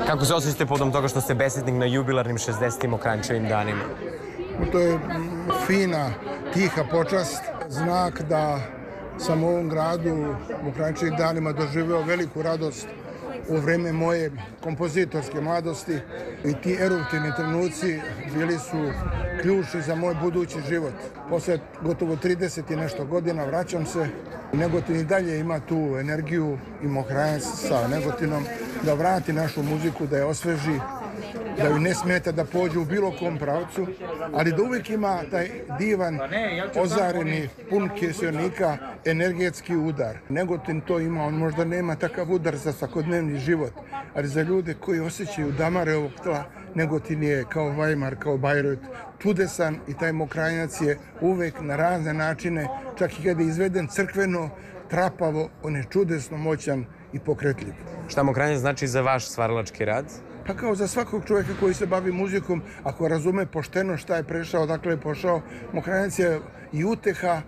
Kako se osjećate podom toga što ste besjednik na jubilarnim 60. Mokranjčevim danima? To je fina, tiha počast, znak da sam u ovom gradu Mokranjčevim danima doživeo veliku radost u vreme moje kompozitorske mladosti i ti eruptivni trenuci bili su ključni za moj budući život. Posle gotovo 30 i nešto godina vraćam se. Negotin i dalje ima tu energiju i Mokranjac sa Negotinom da vrati našu muziku, da je osveži, da ju ne smeta da pođe u bilo kom pravcu, ali da uvijek ima taj divan, ozareni, pun kiselnika, energetski udar. Negotin to ima, on možda nema takav udar za svakodnevni život, ali za ljude koji osjećaju damare ovog tla, Negotin je kao Weimar, kao Bayreuth, čudesan i taj Mokranjac je uvek na razne načine, čak i kada je izveden crkveno, trapavo, on je čudesno moćan i pokretljiv. Šta Mokranjac znači za vaš stvaralački rad? Pa kao za svakog čovjeka koji se bavi muzikom, ako razume pošteno šta je prešao, dakle je pošao, Mokranjac je i uteha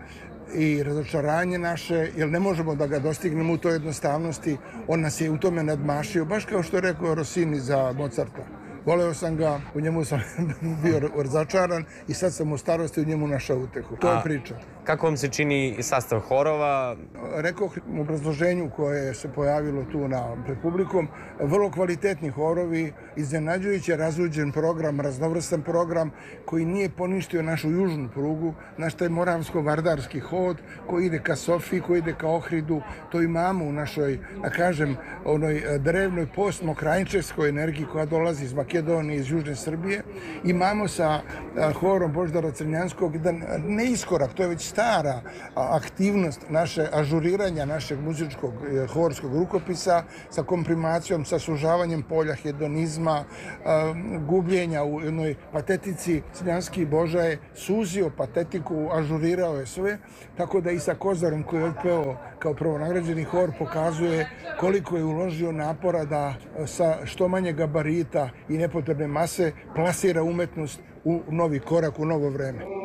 i razočaranje naše, jer ne možemo da ga dostignemo u toj jednostavnosti. On nas je u tome nadmašio, baš kao što je rekao Rossini za Mozarta. Voleo sam ga, u njemu sam bio razočaran i sad sam u starosti u njemu našao utehu. To je priča. Kako vam se čini sastav horova? Rekao u obrazloženju koje se pojavilo tu pred publikom, vrlo kvalitetni horovi, iznenađujuće razluđen program, raznovrstan program koji nije poništio našu južnu prugu, naš taj moravsko-vardarski hod koji ide ka Sofiji, koji ide ka Ohridu. To imamo u našoj, da kažem, onoj drevnoj postmokranjčevskoj energiji koja dolazi iz Makedonije, iz Južne Srbije. Imamo sa horom Božidara Crnjanskog jedan neiskorak, to je već stara aktivnost naše ažuriranja našeg muzičkog horskog rukopisa sa komprimacijom, sa sužavanjem polja hedonizma, gubljenja u jednoj patetici. Crnjanski Boža je suzio patetiku, ažurirao je sve, tako da i sa Kozarom koji je otpeo kao prvonagrađeni hor pokazuje koliko je uložio napora da sa što manje gabarita i nepotrebne mase plasira umetnost u novi korak, u novo vreme.